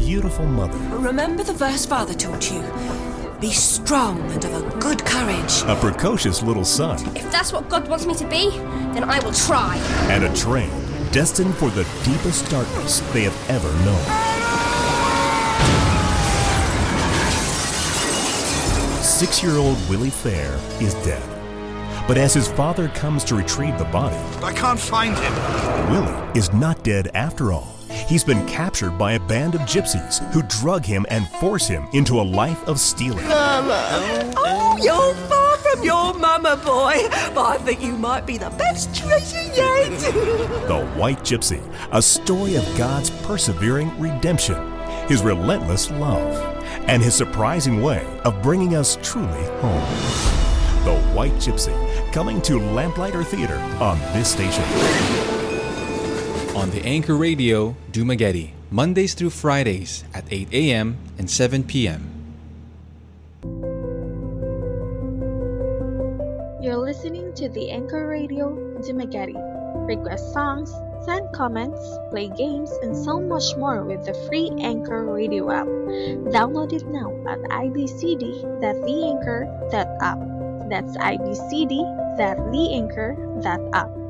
beautiful mother. Remember the verse Father taught you? Be strong and of a good courage. A precocious little son. If that's what God wants me to be, then I will try. And a train destined for the deepest darkness they have ever known. 6-year-old Willie Fair is dead. But as his father comes to retrieve the body, I can't find him. Willie is not dead after all. He's been captured by a band of gypsies who drug him and force him into a life of stealing. Mama! Oh, you're far from your mama, boy. But I think you might be the best treasure yet. The White Gypsy, a story of God's persevering redemption, His relentless love, and His surprising way of bringing us truly home. The White Gypsy, coming to Lamplighter Theater on this station. On the Anchor Radio, Dumaguete, Mondays through Fridays at 8 a.m. and 7 p.m. You're listening to the Anchor Radio, Dumaguete. Request songs, send comments, play games, and so much more with the free Anchor Radio app. Download it now at ibcd.theanchor.app. That's ibcd.theanchor.app.